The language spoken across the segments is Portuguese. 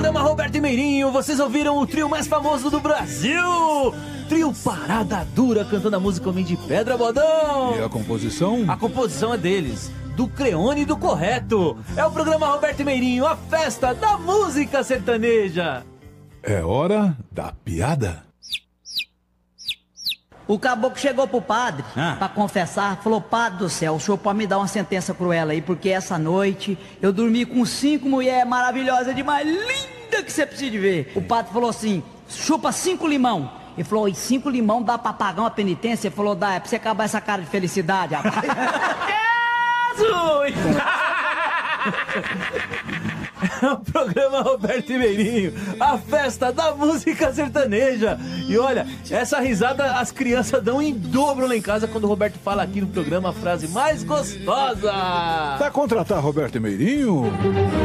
programa Roberto e Meirinho, vocês ouviram o trio mais famoso do Brasil, trio Parada Dura, cantando a música Homem de Pedra, Bodão. E a composição? A composição é deles, do Creone e do Correto. É o programa Roberto e Meirinho, a festa da música sertaneja. É hora da piada. O caboclo chegou pro padre pra confessar, falou: Padre do céu, o senhor pode me dar uma sentença cruel aí, porque essa noite eu dormi com 5 mulheres maravilhosas demais, linda que você precisa de ver. O padre falou assim: chupa 5 limão. Ele falou: e 5 limão dá pra pagar uma penitência? Ele falou: dá, é pra você acabar essa cara de felicidade, rapaz. Jesus! É o programa Roberto e Meirinho, a festa da música sertaneja. E olha, essa risada as crianças dão em dobro lá em casa quando o Roberto fala aqui no programa a frase mais gostosa. Pra contratar Roberto e Meirinho?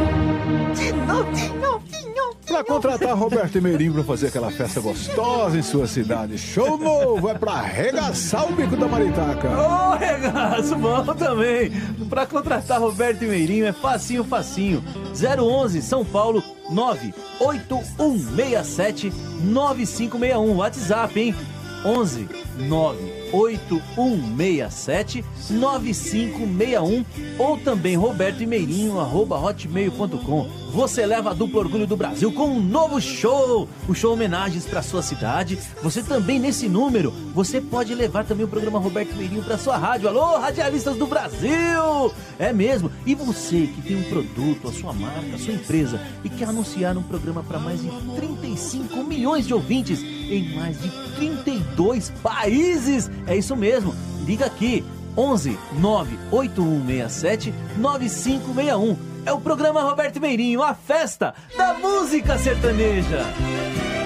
Pra contratar Roberto e Meirinho pra fazer aquela festa gostosa em sua cidade. Show novo, é pra arregaçar o bico da maritaca. Ô, regaço, bom também. Pra contratar Roberto e Meirinho é facinho, facinho. 011 São Paulo 98167-9561. WhatsApp, hein? 11 98167-9561 ou também robertoemeirinho@hotmail.com. Você leva a duplo orgulho do Brasil com um novo show, o show homenagens para sua cidade. Você também nesse número, você pode levar também o programa Roberto Meirinho para sua rádio. Alô, radialistas do Brasil! É mesmo. E você que tem um produto, a sua marca, a sua empresa e quer anunciar um programa para mais de 35 milhões de ouvintes em mais de 32 países. É isso mesmo. Liga aqui, 11 98167-9561. É o programa Roberto Meirinho, a festa da música sertaneja.